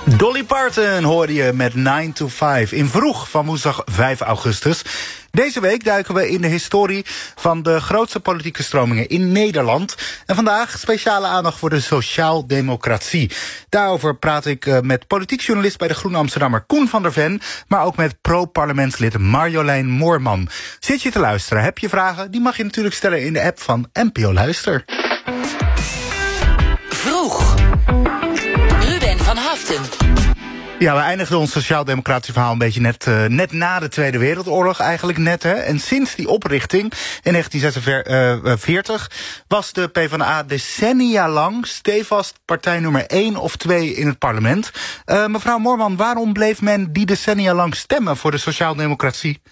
Dolly Parton hoorde je met 9 to 5 in Vroeg van woensdag 5 augustus. Deze week duiken we in de historie van de grootste politieke stromingen in Nederland. En vandaag speciale aandacht voor de sociaaldemocratie. Daarover praat ik met politiek journalist bij de Groene Amsterdammer Koen van der Ven, maar ook met pro-parlementslid Marjolein Moorman. Zit je te luisteren? Heb je vragen? Die mag je natuurlijk stellen in de app van NPO Luister. Vroeg. Ruben van Haften. Ja, we eindigden ons sociaal-democratisch verhaal een beetje net na de Tweede Wereldoorlog eigenlijk net. Hè. En sinds die oprichting in 1946 was de PvdA decennia lang stevast partij nummer 1 of 2 in het parlement. Mevrouw Moorman, waarom bleef men die decennia lang stemmen voor de sociaaldemocratie?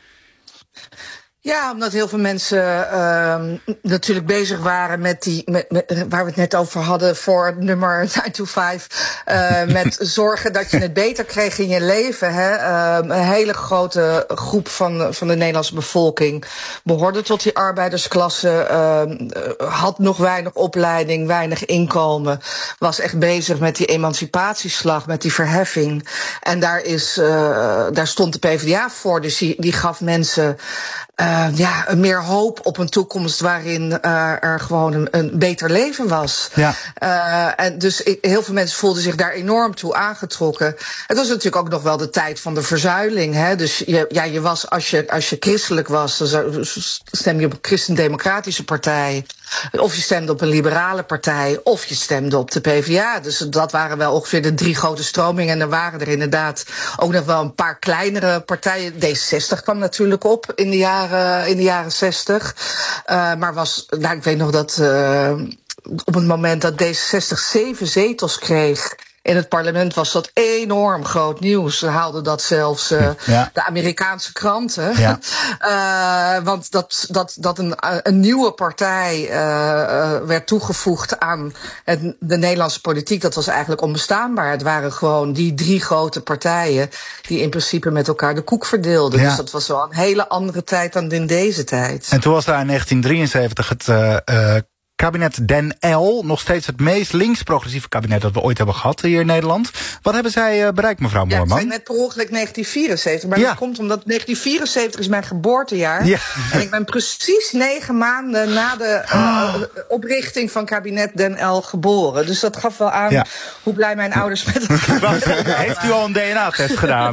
Ja, omdat heel veel mensen natuurlijk bezig waren met waar we het net over hadden voor nummer 9 to 5. Met zorgen dat je het beter kreeg in je leven. Hè. Een hele grote groep van de Nederlandse bevolking behoorde tot die arbeidersklasse. Had nog weinig opleiding, weinig inkomen. Was echt bezig met die emancipatieslag, met die verheffing. En daar stond de PvdA voor. Dus die gaf mensen een meer hoop op een toekomst waarin er gewoon een beter leven was. Ja. En dus heel veel mensen voelden zich daar enorm toe aangetrokken. Het was natuurlijk ook nog wel de tijd van de verzuiling. Hè? Dus je was, als je christelijk was, dan stemde je op een christendemocratische partij. Of je stemde op een liberale partij, of je stemde op de PvdA. Dus dat waren wel ongeveer de 3 grote stromingen. En er waren er inderdaad ook nog wel een paar kleinere partijen. D66 kwam natuurlijk op in de jaren 60. Maar ik weet nog dat op het moment dat D66 7 zetels kreeg in het parlement, was dat enorm groot nieuws. Ze haalden dat zelfs de Amerikaanse kranten. Ja. Want dat een nieuwe partij werd toegevoegd aan de Nederlandse politiek, dat was eigenlijk onbestaanbaar. Het waren gewoon die 3 grote partijen die in principe met elkaar de koek verdeelden. Ja. Dus dat was wel een hele andere tijd dan in deze tijd. En toen was daar in 1973 het kabinet Den L, nog steeds het meest links-progressieve kabinet dat we ooit hebben gehad hier in Nederland. Wat hebben zij bereikt, mevrouw Moorman? Ja, ik zei net per ongeluk 1974, maar dat komt omdat 1974 is mijn geboortejaar. Ja. En ik ben precies 9 maanden na de oprichting van kabinet Den L geboren. Dus dat gaf wel aan hoe blij mijn ouders met elkaar waren. Heeft u al een DNA-test gedaan?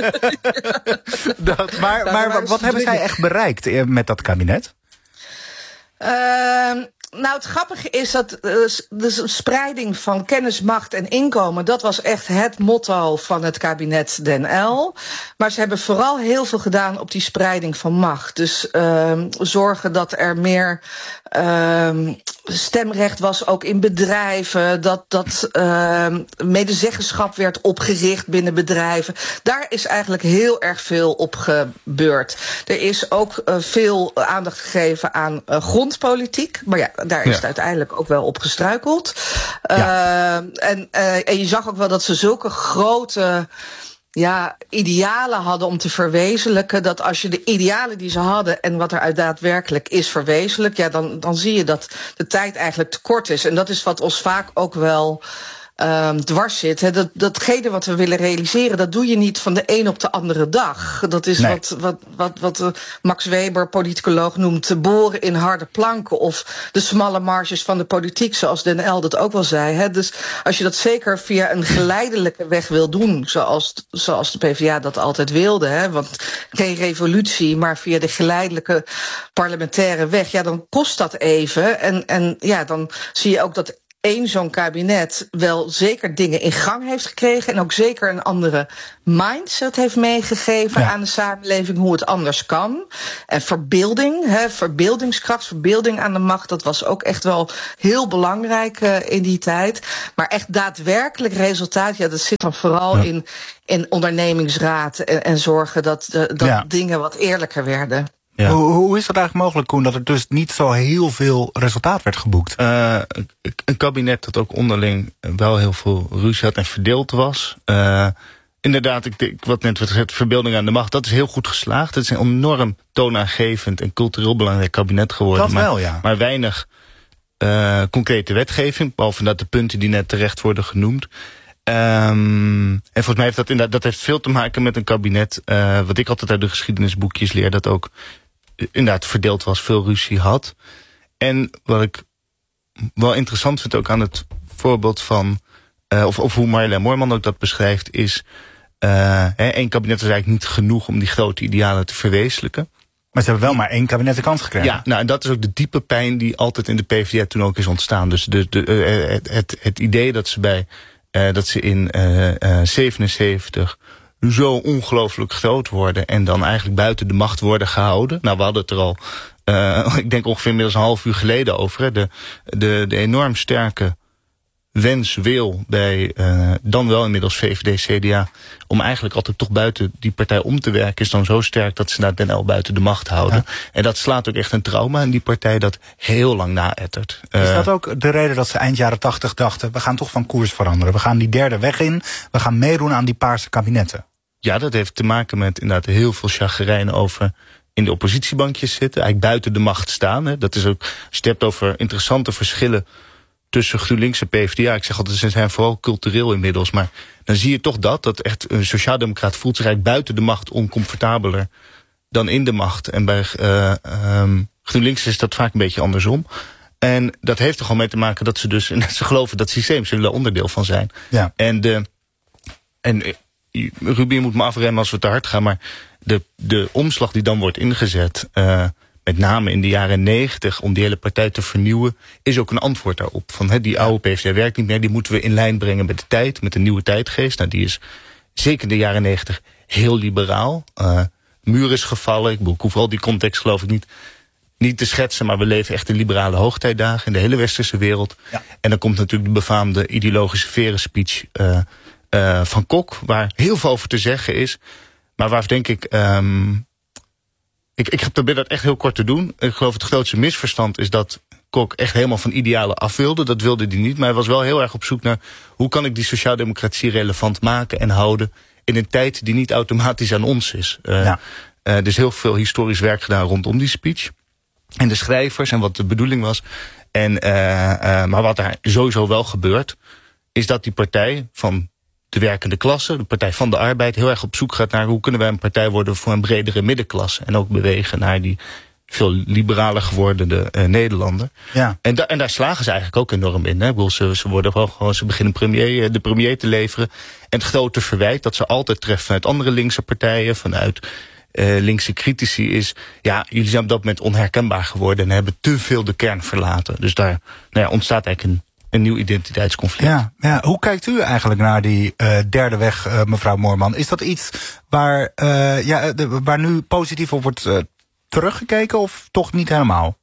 Maar wat hebben zij echt bereikt met dat kabinet? Nou, het grappige is dat de spreiding van kennis, macht en inkomen, dat was echt het motto van het kabinet Den L. Maar ze hebben vooral heel veel gedaan op die spreiding van macht. Dus zorgen dat er meer stemrecht was ook in bedrijven, dat medezeggenschap werd opgericht binnen bedrijven. Daar is eigenlijk heel erg veel op gebeurd. Er is ook veel aandacht gegeven aan grondpolitiek, maar ja, daar is het uiteindelijk ook wel op gestruikeld. En je zag ook wel dat ze zulke grote idealen hadden om te verwezenlijken, dat als je de idealen die ze hadden en wat er daadwerkelijk is verwezenlijk, dan zie je dat de tijd eigenlijk te kort is. En dat is wat ons vaak ook wel dwars zit. Hè. Datgene wat we willen realiseren, dat doe je niet van de een op de andere dag. Dat is wat Max Weber, politicoloog, noemt boren in harde planken, of de smalle marges van de politiek, zoals Den L dat ook wel zei. Hè. Dus als je dat zeker via een geleidelijke weg wil doen, zoals de PvdA dat altijd wilde, hè, want geen revolutie, maar via de geleidelijke parlementaire weg, dan kost dat even. En dan zie je ook dat zo'n kabinet wel zeker dingen in gang heeft gekregen en ook zeker een andere mindset heeft meegegeven aan de samenleving, hoe het anders kan. En verbeelding, verbeeldingskracht, verbeelding aan de macht, dat was ook echt wel heel belangrijk in die tijd. Maar echt daadwerkelijk resultaat, dat zit dan vooral in ondernemingsraad en zorgen dat dingen wat eerlijker werden. Ja. Hoe is dat eigenlijk mogelijk, Koen, dat er dus niet zo heel veel resultaat werd geboekt? Een kabinet dat ook onderling wel heel veel ruzie had en verdeeld was. Inderdaad, wat net werd gezegd, verbeelding aan de macht, dat is heel goed geslaagd. Het is een enorm toonaangevend en cultureel belangrijk kabinet geworden. Dat wel, ja. Maar weinig concrete wetgeving, behalve dat de punten die net terecht worden genoemd. En volgens mij heeft dat heeft veel te maken met een kabinet. Wat ik altijd uit de geschiedenisboekjes leer, dat ook inderdaad verdeeld was, veel ruzie had. En wat ik wel interessant vind ook aan het voorbeeld van, of hoe Marjolein Moorman ook dat beschrijft, is één kabinet is eigenlijk niet genoeg om die grote idealen te verwezenlijken. Maar ze hebben wel maar één kabinet de kans gekregen. Ja, nou, en dat is ook de diepe pijn die altijd in de PvdA toen ook is ontstaan. Dus het idee dat ze in 77 zo ongelooflijk groot worden en dan eigenlijk buiten de macht worden gehouden. Nou, we hadden het er al, ik denk ongeveer inmiddels een half uur geleden over. Hè. De enorm sterke wil bij dan wel inmiddels VVD, CDA, om eigenlijk altijd toch buiten die partij om te werken, is dan zo sterk dat ze Den Uyl buiten de macht houden. Ja. En dat slaat ook echt een trauma in die partij dat heel lang naëttert. Is dat ook de reden dat ze eind jaren 80 dachten, we gaan toch van koers veranderen. We gaan die derde weg in, we gaan meedoen aan die paarse kabinetten? Ja, dat heeft te maken met inderdaad heel veel chagrijn over in de oppositiebankjes zitten, eigenlijk buiten de macht staan. Hè. Dat is ook, als je het hebt over interessante verschillen tussen GroenLinks en PvdA. Ik zeg altijd, ze zijn vooral cultureel inmiddels. Maar dan zie je toch dat echt een sociaaldemocraat voelt zich eigenlijk buiten de macht oncomfortabeler dan in de macht. En bij GroenLinks is dat vaak een beetje andersom. En dat heeft er gewoon mee te maken dat ze dus, ze geloven dat systeem, ze willen er onderdeel van zijn. Ja. En Ruben moet me afremmen als we te hard gaan, maar de omslag die dan wordt ingezet, met name in de jaren 90, om die hele partij te vernieuwen, is ook een antwoord daarop. Van die oude PvdA werkt niet meer, die moeten we in lijn brengen met de tijd, met een nieuwe tijdgeest. Nou, die is zeker in de jaren 90 heel liberaal. Muur is gevallen, ik hoef al die context geloof ik niet te schetsen, maar we leven echt in liberale hoogtijdagen in de hele westerse wereld. Ja. En dan komt natuurlijk de befaamde ideologische verenspeech van Kok, waar heel veel over te zeggen is, maar waar denk ik, ik probeer dat echt heel kort te doen. Ik geloof het grootste misverstand is dat Kok echt helemaal van idealen af wilde. Dat wilde hij niet, maar hij was wel heel erg op zoek naar hoe kan ik die sociaaldemocratie relevant maken en houden in een tijd die niet automatisch aan ons is. Er is heel veel historisch werk gedaan rondom die speech. En de schrijvers en wat de bedoeling was. Maar wat daar sowieso wel gebeurt, is dat die partij van de werkende klasse, de Partij van de Arbeid, heel erg op zoek gaat naar hoe kunnen wij een partij worden voor een bredere middenklasse. En ook bewegen naar die veel liberaler geworden Nederlander. Ja. En daar slagen ze eigenlijk ook enorm in. Hè. Ik bedoel, ze worden gewoon, ze beginnen de premier te leveren. En het grote verwijt dat ze altijd treffen vanuit andere linkse partijen, vanuit linkse critici is, ja, jullie zijn op dat moment onherkenbaar geworden en hebben te veel de kern verlaten. Dus daar ontstaat eigenlijk een nieuw identiteitsconflict. Ja, hoe kijkt u eigenlijk naar die derde weg, mevrouw Moorman? Is dat iets waar nu positief op wordt teruggekeken of toch niet helemaal?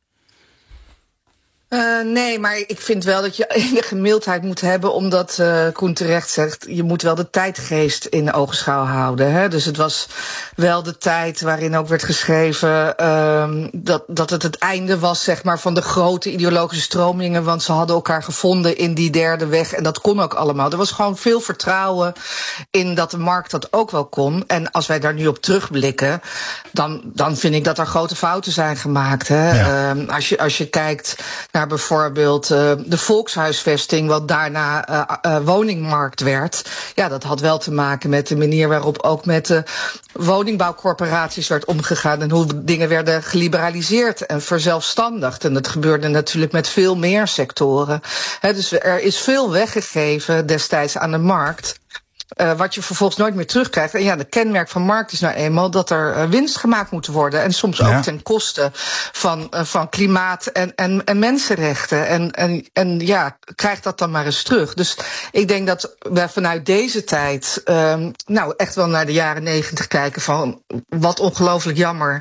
Nee, maar ik vind wel dat je enige mildheid moet hebben, omdat Koen terecht zegt, je moet wel de tijdgeest in ogenschouw houden. Hè? Dus het was wel de tijd waarin ook werd geschreven dat het einde was, zeg maar, van de grote ideologische stromingen, want ze hadden elkaar gevonden in die derde weg en dat kon ook allemaal. Er was gewoon veel vertrouwen in dat de markt dat ook wel kon. En als wij daar nu op terugblikken, dan vind ik dat er grote fouten zijn gemaakt. Hè? Ja. Als je kijkt naar bijvoorbeeld de volkshuisvesting, wat daarna woningmarkt werd. Ja, dat had wel te maken met de manier waarop ook met de woningbouwcorporaties werd omgegaan en hoe dingen werden geliberaliseerd en verzelfstandigd. En dat gebeurde natuurlijk met veel meer sectoren. Dus er is veel weggegeven destijds aan de markt, wat je vervolgens nooit meer terugkrijgt. En ja, de kenmerk van markt is nou eenmaal dat er winst gemaakt moet worden. En soms ook ten koste van klimaat en mensenrechten. En ja, krijg dat dan maar eens terug. Dus ik denk dat we vanuit deze tijd echt wel naar de jaren 90 kijken van wat ongelooflijk jammer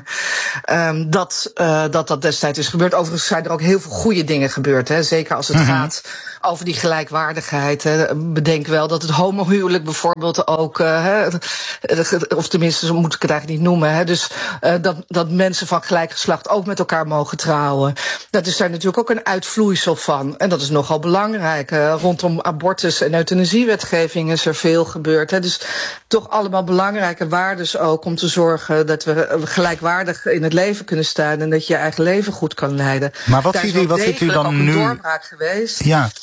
dat destijds is gebeurd. Overigens zijn er ook heel veel goede dingen gebeurd. Hè? Zeker als het gaat over die gelijkwaardigheid. Hè. Bedenk wel dat het homohuwelijk bijvoorbeeld ook, of tenminste, zo moet ik het eigenlijk niet noemen. Hè. Dus dat mensen van gelijk geslacht ook met elkaar mogen trouwen. Dat is daar natuurlijk ook een uitvloeisel van. En dat is nogal belangrijk. Rondom abortus en euthanasiewetgeving is er veel gebeurd. Hè. Dus toch allemaal belangrijke waarden ook om te zorgen dat we gelijkwaardig in het leven kunnen staan en dat je je eigen leven goed kan leiden. Maar wat ziet u dan nu? Een doorbraak geweest. Ja.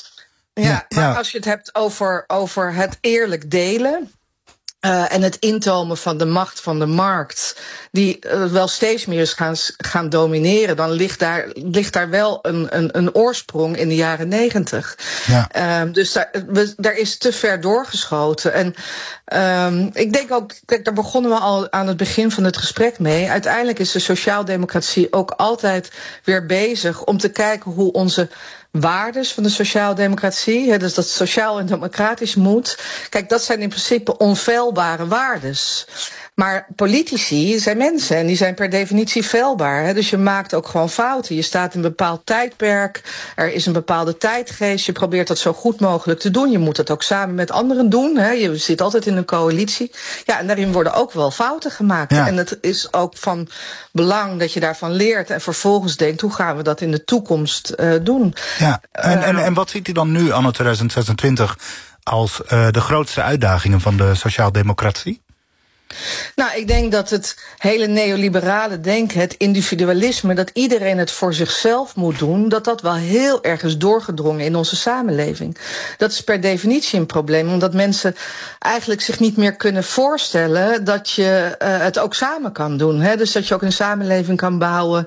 Maar als je het hebt over het eerlijk delen. En het intomen van de macht van de markt, die wel steeds meer is gaan domineren, dan ligt daar wel een oorsprong in de jaren 90. Ja. Dus daar is te ver doorgeschoten. En ik denk ook, kijk, daar begonnen we al aan het begin van het gesprek mee. Uiteindelijk is de sociaaldemocratie ook altijd weer bezig om te kijken hoe onze waardes van de sociaaldemocratie, dus dat sociaal en democratisch moet. Kijk, dat zijn in principe onfeilbare waardes. Maar politici zijn mensen en die zijn per definitie feilbaar. Dus je maakt ook gewoon fouten. Je staat in een bepaald tijdperk. Er is een bepaalde tijdgeest. Je probeert dat zo goed mogelijk te doen. Je moet dat ook samen met anderen doen. Je zit altijd in een coalitie. Ja, en daarin worden ook wel fouten gemaakt. Ja. En het is ook van belang dat je daarvan leert en vervolgens denkt, hoe gaan we dat in de toekomst doen? Ja, en wat ziet u dan nu, anno 2026, als de grootste uitdagingen van de sociaaldemocratie? Nou, ik denk dat het hele neoliberale denken, het individualisme, dat iedereen het voor zichzelf moet doen, dat wel heel erg is doorgedrongen in onze samenleving. Dat is per definitie een probleem, omdat mensen eigenlijk zich niet meer kunnen voorstellen dat je het ook samen kan doen. Dus dat je ook een samenleving kan bouwen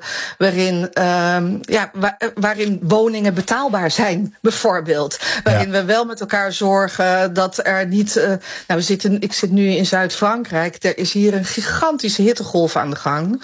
waarin woningen betaalbaar zijn, bijvoorbeeld. Waarin we wel met elkaar zorgen dat er niet. Ik zit nu in Zuid-Frankrijk. Er is hier een gigantische hittegolf aan de gang.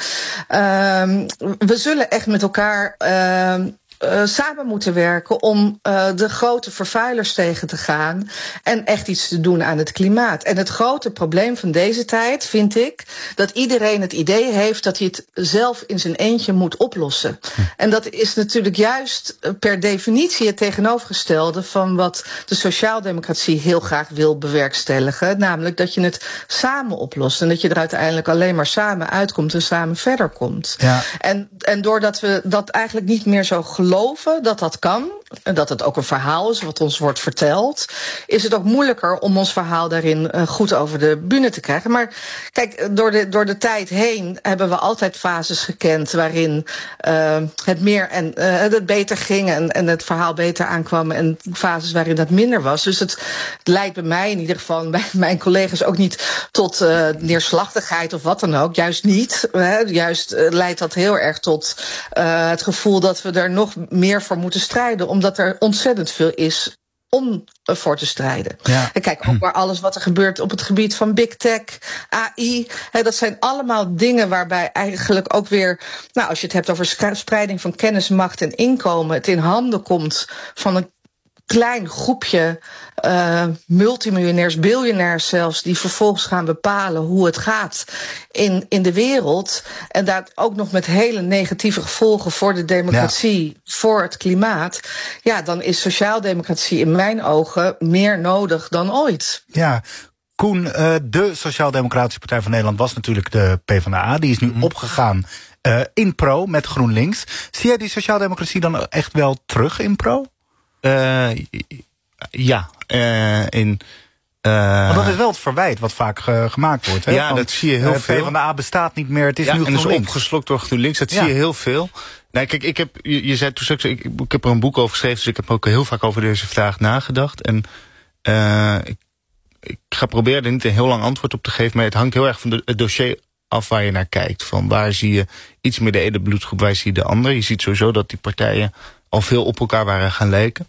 We zullen echt met elkaar samen moeten werken om de grote vervuilers tegen te gaan en echt iets te doen aan het klimaat. En het grote probleem van deze tijd vind ik dat iedereen het idee heeft dat hij het zelf in zijn eentje moet oplossen. En dat is natuurlijk juist per definitie het tegenovergestelde van wat de sociaaldemocratie heel graag wil bewerkstelligen, namelijk dat je het samen oplost en dat je er uiteindelijk alleen maar samen uitkomt en samen verder komt. Ja. En doordat we dat eigenlijk niet meer zo geloven dat kan, en dat het ook een verhaal is wat ons wordt verteld, is het ook moeilijker om ons verhaal daarin goed over de bühne te krijgen. Maar kijk, door de tijd heen hebben we altijd fases gekend waarin het meer en het beter ging en het verhaal beter aankwam en fases waarin dat minder was. Dus het leidt bij mij in ieder geval, bij mijn collega's ook niet tot neerslachtigheid of wat dan ook. Juist niet. Juist leidt dat heel erg tot het gevoel dat we er nog meer voor moeten strijden, omdat er ontzettend veel is om voor te strijden. Ja. En kijk, ook maar alles wat er gebeurt op het gebied van big tech, AI, dat zijn allemaal dingen waarbij eigenlijk ook weer, als je het hebt over spreiding van kennis, macht en inkomen, het in handen komt van een klein groepje multimiljonairs, biljonairs zelfs, die vervolgens gaan bepalen hoe het gaat in de wereld. En daar ook nog met hele negatieve gevolgen voor de democratie, voor het klimaat. Ja, dan is sociaaldemocratie in mijn ogen meer nodig dan ooit. Ja. Koen, de Sociaal-Democratische Partij van Nederland was natuurlijk de PvdA. Die is nu opgegaan in pro met GroenLinks. Zie jij die sociaaldemocratie dan echt wel terug in pro? Want dat is wel het verwijt wat vaak gemaakt wordt. Hè? Ja, dat zie je heel veel. PvdA bestaat niet meer, het is nu GroenLinks. En is opgeslokt door GroenLinks, dat zie je heel veel. Nee, kijk, je zei toen straks, ik heb er een boek over geschreven, dus ik heb ook heel vaak over deze vraag nagedacht. En ik ga proberen er niet een heel lang antwoord op te geven, maar het hangt heel erg van het dossier af waar je naar kijkt. Van waar zie je iets meer de ene bloedgroep, waar zie je de andere. Je ziet sowieso dat die partijen al veel op elkaar waren gaan lijken.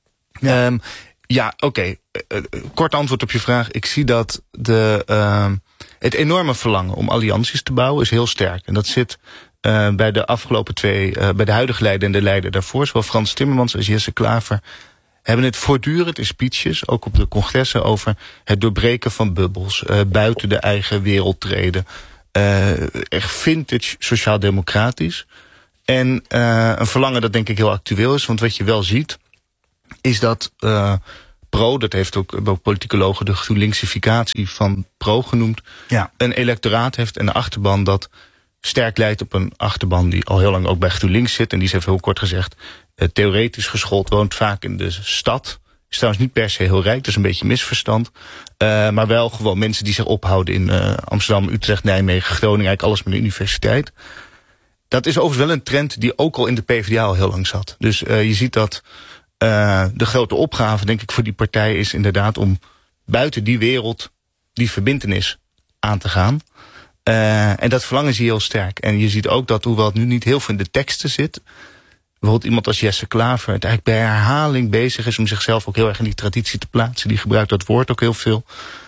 Oké. Kort antwoord op je vraag. Ik zie dat het enorme verlangen om allianties te bouwen is heel sterk. En dat zit bij de afgelopen bij de huidige leider en de leider daarvoor, zowel Frans Timmermans als Jesse Klaver, hebben het voortdurend in speeches, ook op de congressen, over het doorbreken van bubbels, buiten de eigen wereld treden. Echt vintage sociaal-democratisch. En een verlangen dat denk ik heel actueel is. Want wat je wel ziet, is dat pro, dat heeft ook politicologen de GroenLinksificatie van pro genoemd, een electoraat heeft en een achterban dat sterk leidt op een achterban die al heel lang ook bij GroenLinks zit. En die is even heel kort gezegd theoretisch geschoold, woont vaak in de stad. Is trouwens niet per se heel rijk, dat is een beetje misverstand. Maar wel gewoon mensen die zich ophouden in Amsterdam, Utrecht, Nijmegen, Groningen, eigenlijk alles met een universiteit. Dat is overigens wel een trend die ook al in de PvdA al heel lang zat. Dus je ziet dat de grote opgave, denk ik, voor die partij is inderdaad om buiten die wereld die verbintenis aan te gaan. En dat verlangen zie je heel sterk. En je ziet ook dat, hoewel het nu niet heel veel in de teksten zit, bijvoorbeeld iemand als Jesse Klaver het eigenlijk bij herhaling bezig is om zichzelf ook heel erg in die traditie te plaatsen. Die gebruikt dat woord ook heel veel.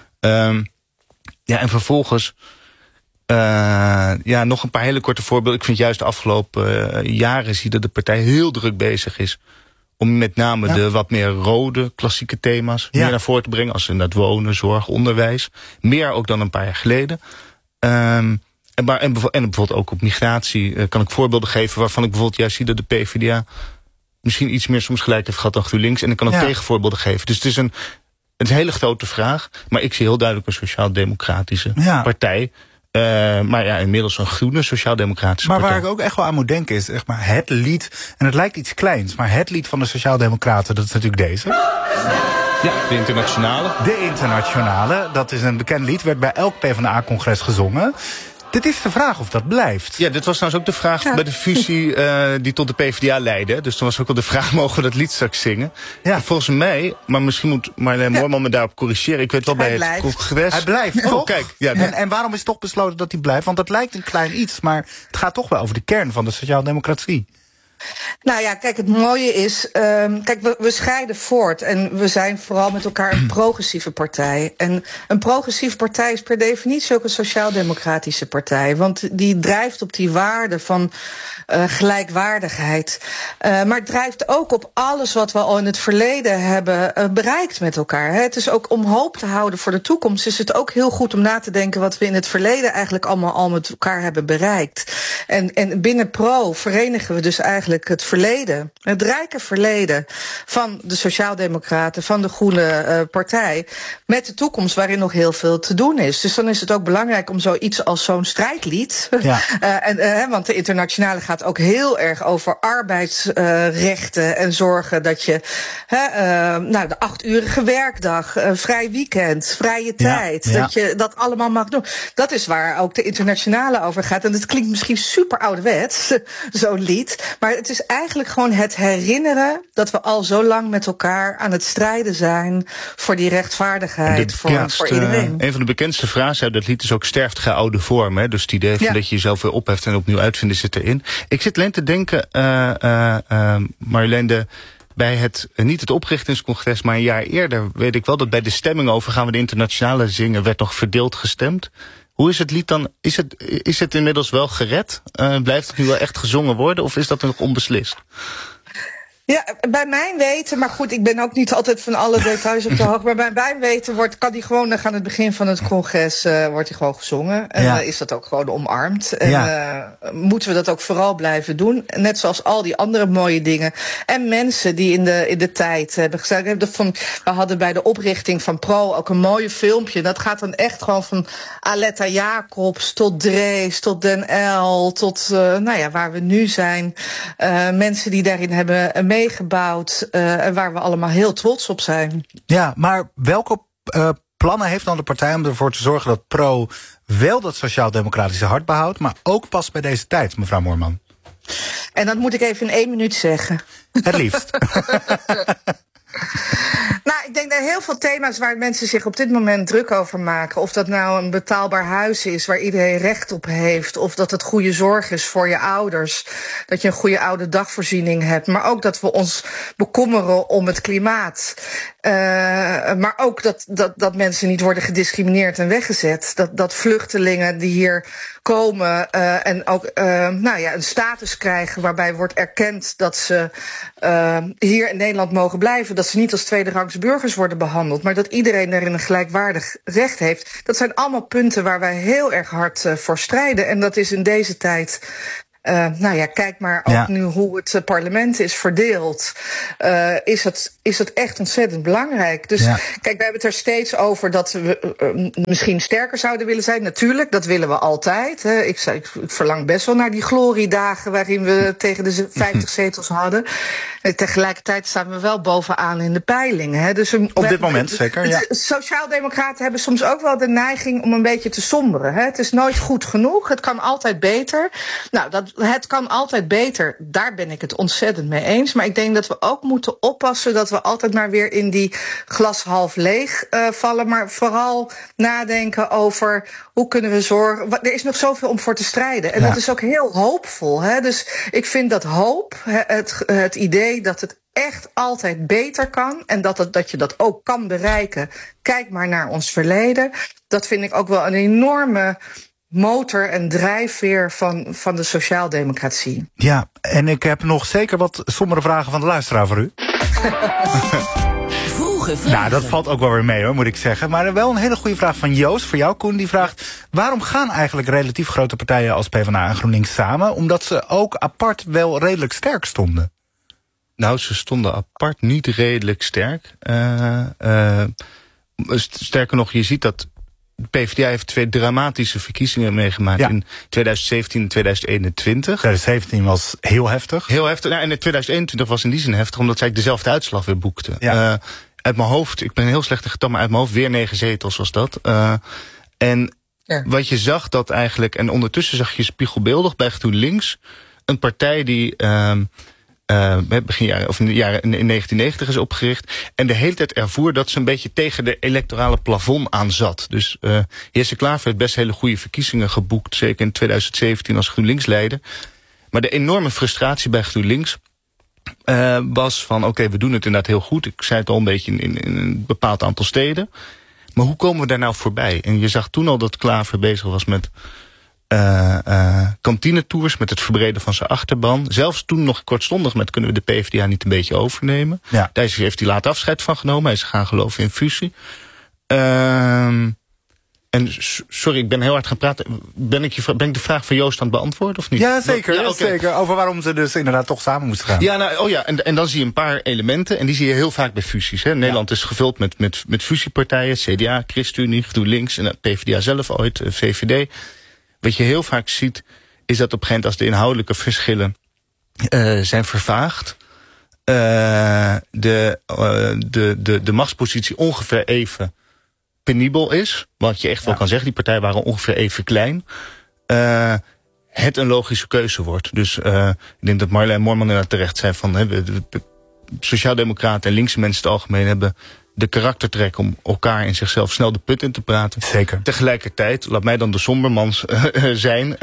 En vervolgens nog een paar hele korte voorbeelden. Ik vind juist de afgelopen jaren zie je dat de partij heel druk bezig is om met name de wat meer rode klassieke thema's meer naar voren te brengen. Als inderdaad wonen, zorg, onderwijs. Meer ook dan een paar jaar geleden. En bijvoorbeeld ook op migratie kan ik voorbeelden geven waarvan ik bijvoorbeeld juist zie dat de PvdA misschien iets meer soms gelijk heeft gehad dan GroenLinks. En ik kan ook tegenvoorbeelden geven. Dus het is een hele grote vraag. Maar ik zie heel duidelijk een sociaal-democratische partij. Maar inmiddels een groene sociaal-democratische partij. Maar waar ik ook echt wel aan moet denken is zeg maar het lied, en het lijkt iets kleins, maar het lied van de Sociaal-Democraten, dat is natuurlijk deze. Ja, de Internationale. De Internationale, dat is een bekend lied, werd bij elk PvdA-congres gezongen. Dit is de vraag of dat blijft. Ja, dit was trouwens ook de vraag bij de fusie die tot de PvdA leidde. Dus toen was ook al de vraag, mogen we dat lied straks zingen? Ja. Volgens mij, maar misschien moet Marjolein Moorman me daarop corrigeren. Ik weet wel bij het congres. Hij blijft, toch? Kijk, ja, en waarom is toch besloten dat hij blijft? Want dat lijkt een klein iets, maar het gaat toch wel over de kern van de sociaaldemocratie. Nou ja, kijk, het mooie is, we scheiden voort en we zijn vooral met elkaar een progressieve partij. En een progressieve partij is per definitie ook een sociaal-democratische partij, want die drijft op die waarde van gelijkwaardigheid. Maar het drijft ook op alles wat we al in het verleden hebben bereikt met elkaar. Het is ook om hoop te houden voor de toekomst, is het ook heel goed om na te denken wat we in het verleden eigenlijk allemaal al met elkaar hebben bereikt. En binnen Pro verenigen we dus eigenlijk het verleden, het rijke verleden van de Sociaaldemocraten, van de Groene Partij, met de toekomst waarin nog heel veel te doen is. Dus dan is het ook belangrijk om zoiets als zo'n strijdlied, want de Internationale gaat ook heel erg over arbeidsrechten en zorgen dat je de 8-urige werkdag, vrij weekend, vrije tijd, dat je dat allemaal mag doen. Dat is waar ook de Internationale over gaat. En het klinkt misschien super ouderwets, zo'n lied, maar het is eigenlijk gewoon het herinneren dat we al zo lang met elkaar aan het strijden zijn voor die rechtvaardigheid voor iedereen. Een van de bekendste frases uit dat lied is ook sterft gij oude vorm. Hè? Dus het idee van dat je jezelf weer opheft en opnieuw uitvinden zit erin. Ik zit alleen te denken, Marjolein, bij niet het oprichtingscongres, maar een jaar eerder weet ik wel dat bij de stemming over gaan we de Internationale zingen, werd nog verdeeld gestemd. Hoe is het lied dan? Is het inmiddels wel gered? Blijft het nu wel echt gezongen worden of is dat nog onbeslist? Ja, bij mijn weten, maar goed, ik ben ook niet altijd van alle details op de hoogte, maar bij mijn weten kan die gewoon aan het begin van het congres wordt die gewoon gezongen. En is dat ook gewoon omarmd. En moeten we dat ook vooral blijven doen. Net zoals al die andere mooie dingen. En mensen die in de tijd hebben gezegd. We hadden bij de oprichting van Pro ook een mooie filmpje. Dat gaat dan echt gewoon van Aletta Jacobs tot Drees, tot Den L, tot waar we nu zijn. Mensen die daarin hebben meegebouwd en waar we allemaal heel trots op zijn. Ja, maar welke plannen heeft dan de partij om ervoor te zorgen dat Pro wel dat sociaal-democratische hart behoudt, maar ook past bij deze tijd, mevrouw Moorman? En dat moet ik even in 1 minuut zeggen. Het liefst. Nou, ik denk dat heel veel thema's waar mensen zich op dit moment druk over maken. Of dat nou een betaalbaar huis is waar iedereen recht op heeft. Of dat het goede zorg is voor je ouders. Dat je een goede oude dagvoorziening hebt. Maar ook dat we ons bekommeren om het klimaat. Maar ook dat mensen niet worden gediscrimineerd en weggezet. Dat vluchtelingen die hier komen en ook een status krijgen waarbij wordt erkend dat ze hier in Nederland mogen blijven. Dat ze niet als tweederangs burgers worden behandeld, maar dat iedereen daarin een gelijkwaardig recht heeft. Dat zijn allemaal punten waar wij heel erg hard voor strijden. En dat is in deze tijd. Kijk maar ook nu hoe het parlement is verdeeld. Is het echt ontzettend belangrijk. Dus kijk, we hebben het er steeds over dat we misschien sterker zouden willen zijn. Natuurlijk, dat willen we altijd. Hè. Ik verlang best wel naar die gloriedagen waarin we tegen de 50 zetels hadden. Tegelijkertijd staan we wel bovenaan in de peilingen. Hè? Dus op dit moment zeker, ja. Sociaaldemocraten hebben soms ook wel de neiging om een beetje te somberen. Hè? Het is nooit goed genoeg, het kan altijd beter. Nou, het kan altijd beter, daar ben ik het ontzettend mee eens. Maar ik denk dat we ook moeten oppassen dat we altijd maar weer in die glas half leeg vallen. Maar vooral nadenken over hoe kunnen we zorgen. Er is nog zoveel om voor te strijden. En dat is ook heel hoopvol. Hè? Dus ik vind dat hoop, het idee dat het echt altijd beter kan en dat je dat ook kan bereiken. Kijk maar naar ons verleden. Dat vind ik ook wel een enorme motor en drijfveer van de sociaaldemocratie. Ja, en ik heb nog zeker wat sombere vragen van de luisteraar voor u. Nou, dat valt ook wel weer mee hoor, moet ik zeggen. Maar wel een hele goede vraag van Joost, voor jou Koen. Die vraagt, waarom gaan eigenlijk relatief grote partijen als PvdA en GroenLinks samen? Omdat ze ook apart wel redelijk sterk stonden. Nou, ze stonden apart niet redelijk sterk. Sterker nog, je ziet dat de PvdA heeft 2 dramatische verkiezingen meegemaakt in 2017 en 2021. 2017 was heel heftig. Heel heftig. Nou, en in 2021 was in die zin heftig, omdat zij dezelfde uitslag weer boekten. Ja. Uit mijn hoofd, ik ben heel slecht in getallen, maar uit mijn hoofd weer 9 zetels was dat. Wat je zag dat eigenlijk, en ondertussen zag je spiegelbeeldig bij GroenLinks, een partij die begin jaren, of in de jaren in 1990 is opgericht, en de hele tijd ervoer dat ze een beetje tegen de electorale plafond aan zat. Dus Jesse Klaver heeft best hele goede verkiezingen geboekt, zeker in 2017 als GroenLinks-leider. Maar de enorme frustratie bij GroenLinks was van, oké, we doen het inderdaad heel goed. Ik zei het al een beetje in een bepaald aantal steden. Maar hoe komen we daar nou voorbij? En je zag toen al dat Klaver bezig was met kantinetours, met het verbreden van zijn achterban. Zelfs toen nog kortstondig met, kunnen we de PvdA niet een beetje overnemen? Ja. Daar heeft hij later afscheid van genomen. Hij is gaan geloven in fusie. En sorry, ik ben heel hard gaan praten. Ben ik de vraag van Joost aan het beantwoorden of niet? Ja, zeker. Ja, okay. Zeker. Over waarom ze dus inderdaad toch samen moesten gaan. Ja, en dan zie je een paar elementen. En die zie je heel vaak bij fusies. Hè. Nederland is gevuld met fusiepartijen. CDA, ChristenUnie, GroenLinks en PvdA zelf ooit, VVD. Wat je heel vaak ziet, is dat op een gegeven moment als de inhoudelijke verschillen zijn vervaagd, de machtspositie ongeveer even penibel is, wat je echt wel kan zeggen, die partijen waren ongeveer even klein, het een logische keuze wordt. Dus ik denk dat Marjolein Moorman inderdaad terecht zei van de sociaaldemocraten en linkse mensen in het algemeen hebben de karaktertrek om elkaar in zichzelf snel de put in te praten. Zeker. Tegelijkertijd, laat mij dan de sombermans zijn,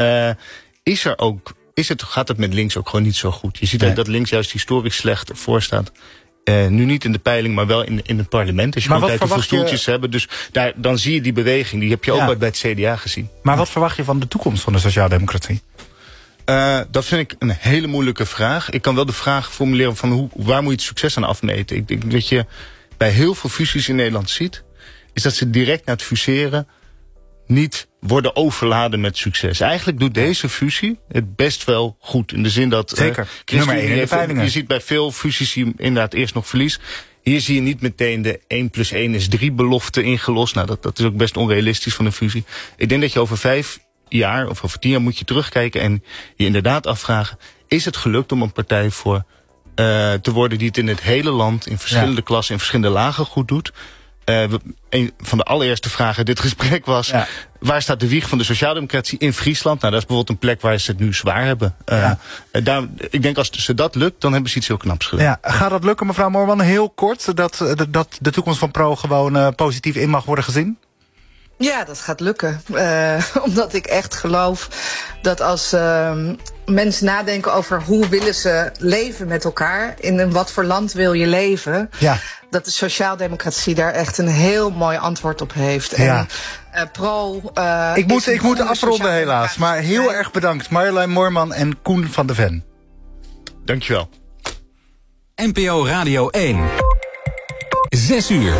gaat het met links ook gewoon niet zo goed. Je ziet dat links juist historisch slecht voor staat. Nu niet in de peiling, maar wel in het parlement. Als je gewoon kijkt hoeveel stoeltjes hebben. Dus dan zie je die beweging. Die heb je ook bij het CDA gezien. Maar wat verwacht je van de toekomst van de sociaaldemocratie? Dat vind ik een hele moeilijke vraag. Ik kan wel de vraag formuleren van waar moet je het succes aan afmeten? Ik denk dat je bij heel veel fusies in Nederland ziet, is dat ze direct na het fuseren niet worden overladen met succes. Eigenlijk doet deze fusie het best wel goed. In de zin dat zeker. Nummer 1 in de peilingen. Je ziet bij veel fusies die inderdaad eerst nog verlies. Hier zie je niet meteen de 1 + 1 is 3 belofte ingelost. Nou, dat is ook best onrealistisch van een fusie. Ik denk dat je over 5 jaar of over 10 jaar moet je terugkijken en je inderdaad afvragen, is het gelukt om een partij te worden die het in het hele land in verschillende klassen, in verschillende lagen goed doet? Een van de allereerste vragen in dit gesprek was, waar staat de wieg van de sociaaldemocratie in Friesland? Nou, dat is bijvoorbeeld een plek waar ze het nu zwaar hebben. Ik denk als ze dat lukt, dan hebben ze iets heel knaps gedaan. Ja, gaat dat lukken, mevrouw Moorman, heel kort, dat de toekomst van Pro gewoon positief in mag worden gezien? Ja, dat gaat lukken. Omdat ik echt geloof dat als mensen nadenken over hoe willen ze leven met elkaar, in wat voor land wil je leven, dat de sociaaldemocratie daar echt een heel mooi antwoord op heeft. Ja. En Pro... Ik moet afronden helaas, maar heel erg bedankt. Marjolein Moorman en Koen van de Ven. Dankjewel. NPO Radio 1. 6 uur.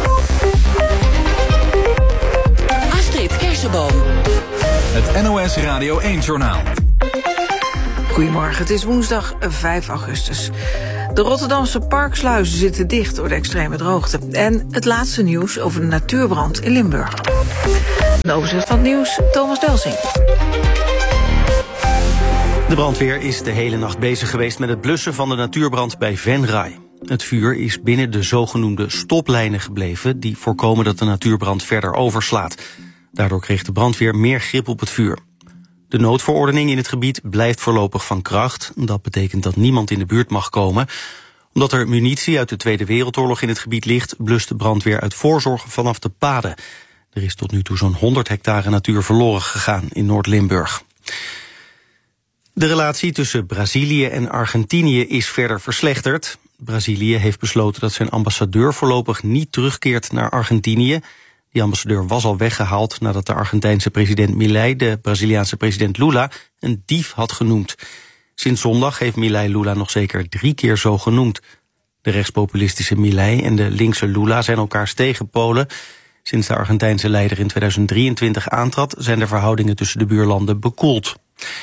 Het NOS Radio 1-journaal. Goedemorgen, het is woensdag 5 augustus. De Rotterdamse parksluizen zitten dicht door de extreme droogte. En het laatste nieuws over de natuurbrand in Limburg. Een overzicht van het nieuws, Thomas Delsing. De brandweer is de hele nacht bezig geweest met het blussen van de natuurbrand bij Venray. Het vuur is binnen de zogenoemde stoplijnen gebleven die voorkomen dat de natuurbrand verder overslaat. Daardoor kreeg de brandweer meer grip op het vuur. De noodverordening in het gebied blijft voorlopig van kracht. Dat betekent dat niemand in de buurt mag komen. Omdat er munitie uit de Tweede Wereldoorlog in het gebied ligt, blust de brandweer uit voorzorg vanaf de paden. Er is tot nu toe zo'n 100 hectare natuur verloren gegaan in Noord-Limburg. De relatie tussen Brazilië en Argentinië is verder verslechterd. Brazilië heeft besloten dat zijn ambassadeur voorlopig niet terugkeert naar Argentinië. Die ambassadeur was al weggehaald nadat de Argentijnse president Milei de Braziliaanse president Lula een dief had genoemd. Sinds zondag heeft Milei Lula nog zeker 3 keer zo genoemd. De rechtspopulistische Milei en de linkse Lula zijn elkaars tegenpolen. Sinds de Argentijnse leider in 2023 aantrad, zijn de verhoudingen tussen de buurlanden bekoeld.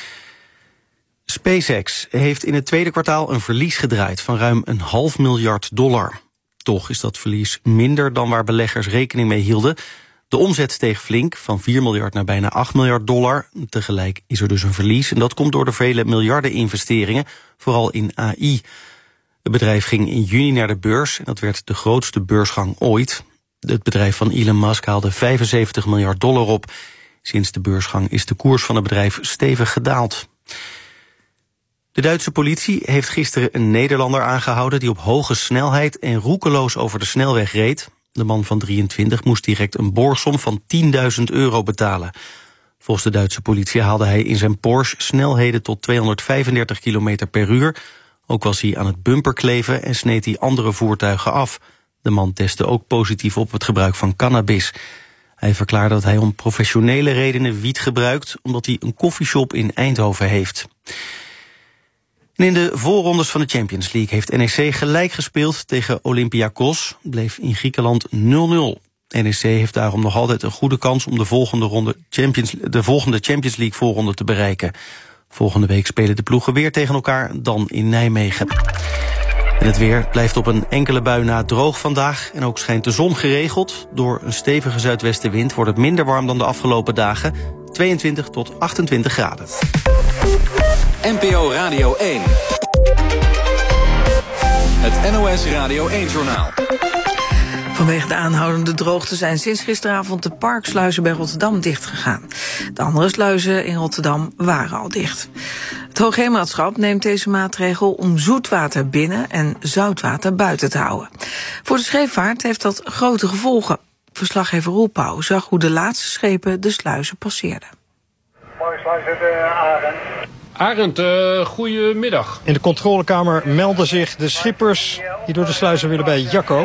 SpaceX heeft in het tweede kwartaal een verlies gedraaid van ruim $500 miljard. Toch is dat verlies minder dan waar beleggers rekening mee hielden. De omzet steeg flink, van $4 miljard naar bijna $8 miljard. Tegelijk is er dus een verlies en dat komt door de vele miljarden investeringen, vooral in AI. Het bedrijf ging in juni naar de beurs en dat werd de grootste beursgang ooit. Het bedrijf van Elon Musk haalde $75 miljard op. Sinds de beursgang is de koers van het bedrijf stevig gedaald. De Duitse politie heeft gisteren een Nederlander aangehouden die op hoge snelheid en roekeloos over de snelweg reed. De man van 23 moest direct een borgsom van €10.000 betalen. Volgens de Duitse politie haalde hij in zijn Porsche snelheden tot 235 km per uur. Ook was hij aan het bumperkleven en sneed hij andere voertuigen af. De man testte ook positief op het gebruik van cannabis. Hij verklaarde dat hij om professionele redenen wiet gebruikt, omdat hij een koffieshop in Eindhoven heeft. En in de voorrondes van de Champions League heeft NEC gelijk gespeeld tegen Olympiakos. Bleef in Griekenland 0-0. NEC heeft daarom nog altijd een goede kans om de volgende Champions League voorronde te bereiken. Volgende week spelen de ploegen weer tegen elkaar, dan in Nijmegen. En het weer blijft op een enkele bui na droog vandaag. En ook schijnt de zon geregeld. Door een stevige zuidwestenwind wordt het minder warm dan de afgelopen dagen. 22 tot 28 graden. NPO Radio 1. Het NOS Radio 1-journaal. Vanwege de aanhoudende droogte zijn sinds gisteravond de parksluizen bij Rotterdam dichtgegaan. De andere sluizen in Rotterdam waren al dicht. Het Hoogheemraadschap neemt deze maatregel om zoetwater binnen en zoutwater buiten te houden. Voor de scheepvaart heeft dat grote gevolgen. Verslaggever Roel Pauw zag hoe de laatste schepen de sluizen passeerden. Arend, goedemiddag. In de controlekamer melden zich de schippers die door de sluizen willen bij Jacco.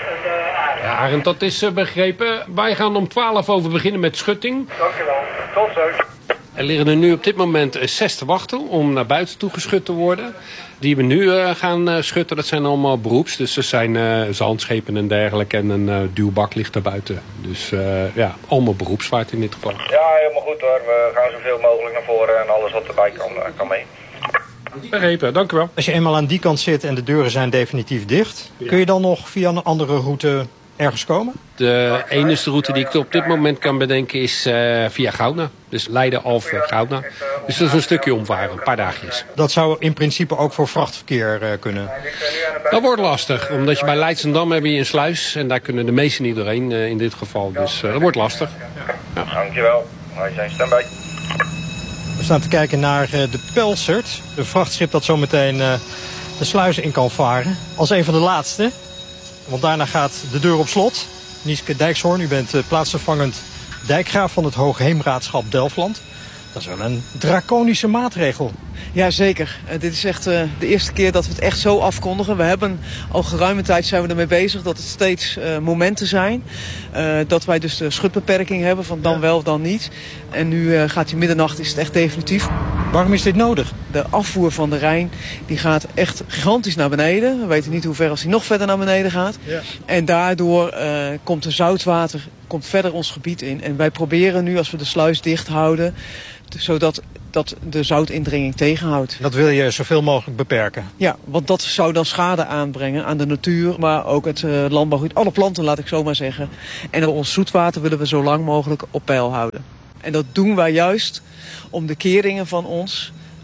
Ja, Arend, dat is begrepen. Wij gaan om 12 over beginnen met schutting. Dankjewel. Tot zo. Er liggen er nu op dit moment 6 te wachten om naar buiten toe geschut te worden. Die we nu gaan schutten, dat zijn allemaal beroeps. Dus er zijn zandschepen en dergelijke en een duwbak ligt daar buiten. Dus ja, allemaal beroepsvaart in dit geval. Ja, helemaal goed hoor. We gaan zoveel mogelijk naar voren en alles wat erbij kan mee. Begrepen, dank u wel. Als je eenmaal aan die kant zit en de deuren zijn definitief dicht, kun je dan nog via een andere route ergens komen? De enige route die ik op dit moment kan bedenken is via Gouda. Dus Leiden, Alphen, Gouda. Dus dat is een stukje omvaren, een paar dagjes. Dat zou in principe ook voor vrachtverkeer kunnen? Dat wordt lastig, omdat je bij Leidschendam heb je een sluis. En daar kunnen de meesten niet doorheen in dit geval. Dus dat wordt lastig. Ja. Dankjewel. Wij zijn standby. We staan te kijken naar de Pelzert. De vrachtschip dat zometeen de sluizen in kan varen. Als een van de laatste. Want daarna gaat de deur op slot. Nieske Dijkshoorn, u bent plaatsvervangend dijkgraaf van het Hoogheemraadschap Delfland. Dat is wel een draconische maatregel. Ja, zeker. Dit is echt de eerste keer dat we het echt zo afkondigen. We hebben al geruime tijd zijn we ermee bezig dat het steeds momenten zijn. Dat wij dus de schutbeperking hebben van dan wel, dan niet. En nu gaat die middernacht, is het echt definitief. Waarom is dit nodig? De afvoer van de Rijn die gaat echt gigantisch naar beneden. We weten niet hoe ver als die nog verder naar beneden gaat. Ja. En daardoor komt de zoutwater verder ons gebied in. En wij proberen nu, als we de sluis dicht houden, zodat de zoutindringing tegenhoudt. Dat wil je zoveel mogelijk beperken? Ja, want dat zou dan schade aanbrengen aan de natuur, maar ook het landbouwgebied. Alle planten, laat ik zo maar zeggen. En ons zoetwater willen we zo lang mogelijk op peil houden. En dat doen wij juist om de keringen van ons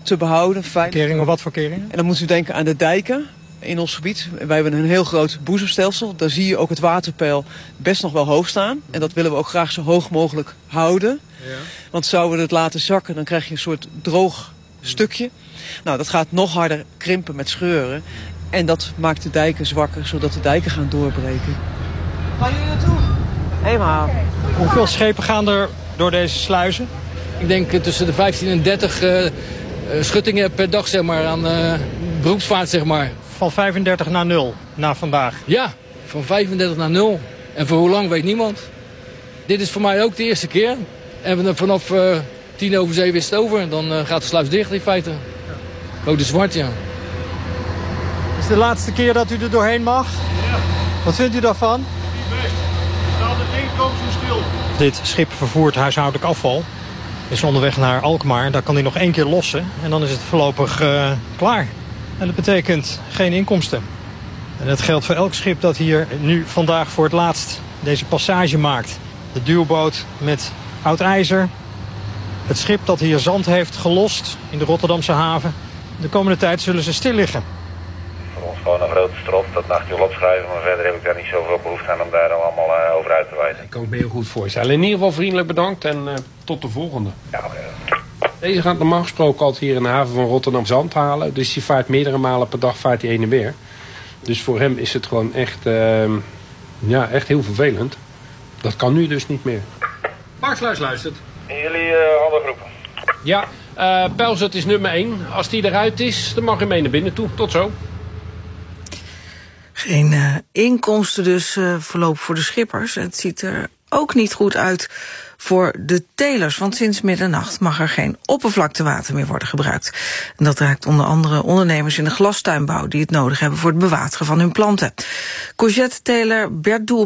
te behouden. Keringen, wat voor keringen? En dan moet u denken aan de dijken in ons gebied. Wij hebben een heel groot boezemstelsel. Daar zie je ook het waterpeil best nog wel hoog staan. En dat willen we ook graag zo hoog mogelijk houden. Ja. Want zouden we het laten zakken, dan krijg je een soort droog stukje. Nou, dat gaat nog harder krimpen met scheuren. En dat maakt de dijken zwakker, zodat de dijken gaan doorbreken. Waar jullie naartoe? Eenmaal. Hoeveel schepen gaan er door deze sluizen? Ik denk tussen de 15 en 30 schuttingen per dag, zeg maar, aan beroepsvaart, zeg maar. Van 35 naar 0, na vandaag? Ja, van 35 naar 0. En voor hoe lang weet niemand. Dit is voor mij ook de eerste keer. En vanaf 10 over 7 is het over. Dan gaat de sluis dicht in feite. Ook de zwart, ja. Het is de laatste keer dat u er doorheen mag? Ja. Wat vindt u daarvan? Niet best. Nou, de ding komt zo stil. Dit schip vervoert huishoudelijk afval. Is onderweg naar Alkmaar. Daar kan hij nog 1 keer lossen. En dan is het voorlopig klaar. En dat betekent geen inkomsten. En dat geldt voor elk schip dat hier nu vandaag voor het laatst deze passage maakt. De duwboot met oud ijzer. Het schip dat hier zand heeft gelost in de Rotterdamse haven. De komende tijd zullen ze stil liggen. Voor ons gewoon een grote strop, dat nachtje wil opschrijven. Maar verder heb ik daar niet zoveel behoefte aan om daar allemaal over uit te wijzen. Ik kan het me heel goed voorstellen. In ieder geval vriendelijk bedankt en tot de volgende. Ja, Deze gaat normaal gesproken altijd hier in de haven van Rotterdam zand halen. Dus die vaart meerdere malen per dag vaart hij heen en weer. Dus voor hem is het gewoon echt, echt heel vervelend. Dat kan nu dus niet meer. Parksluis luistert. Jullie andere groepen? Ja, Pelzert is nummer 1. Als die eruit is, dan mag je mee naar binnen toe. Tot zo. Geen inkomsten dus voorlopig voor de schippers. Het ziet er ook niet goed uit voor de telers. Want sinds middernacht mag er geen oppervlaktewater meer worden gebruikt. En dat raakt onder andere ondernemers in de glastuinbouw die het nodig hebben voor het bewateren van hun planten. Courgette-teler Bert Doel